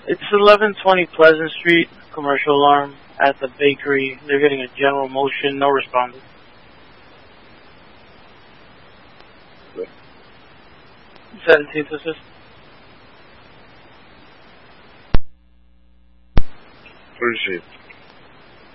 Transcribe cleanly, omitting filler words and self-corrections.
It's 1120 Pleasant Street, commercial alarm at the bakery. They're getting a general motion, no responders. Good. 17th assist. Appreciate it.